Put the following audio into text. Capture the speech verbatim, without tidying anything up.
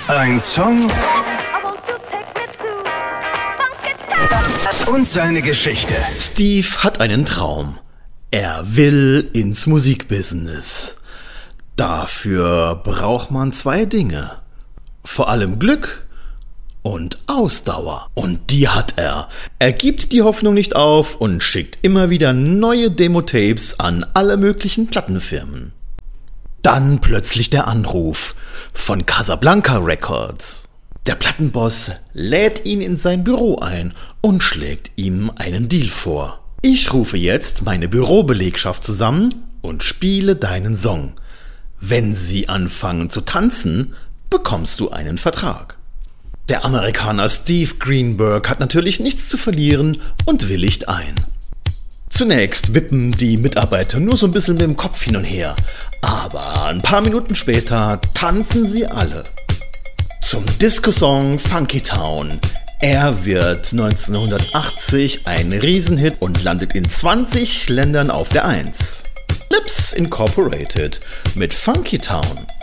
Ein Song und seine Geschichte. Steve hat einen Traum. Er will ins Musikbusiness. Dafür braucht man zwei Dinge. Vor allem Glück und Ausdauer. Und die hat er. Er gibt die Hoffnung nicht auf und schickt immer wieder neue Demo-Tapes an alle möglichen Plattenfirmen. Dann plötzlich der Anruf von Casablanca Records. Der Plattenboss lädt ihn in sein Büro ein und schlägt ihm einen Deal vor. Ich rufe jetzt meine Bürobelegschaft zusammen und spiele deinen Song. Wenn sie anfangen zu tanzen, bekommst du einen Vertrag. Der Amerikaner Steve Greenberg hat natürlich nichts zu verlieren und willigt ein. Zunächst wippen die Mitarbeiter nur so ein bisschen mit dem Kopf hin und her, aber ein paar Minuten später tanzen sie alle. Zum Disco-Song Funky Town. Er wird neunzehnhundertachtzig ein Riesenhit und landet in zwanzig Ländern auf der Eins. Lips Incorporated mit Funky Town.